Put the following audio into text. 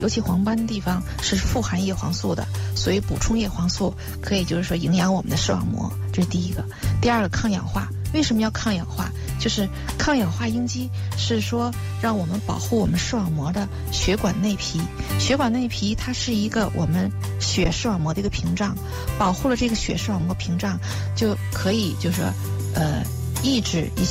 尤其黄斑的地方是富含叶黄素的，所以补充叶黄素可以就是说营养我们的视网膜，这是第一个。第二个，抗氧化。为什么要抗氧化？就是抗氧化应激是说让我们保护我们视网膜的血管内皮。血管内皮它是一个我们血视网膜的一个屏障，保护了这个血视网膜屏障，就可以就是说抑制一些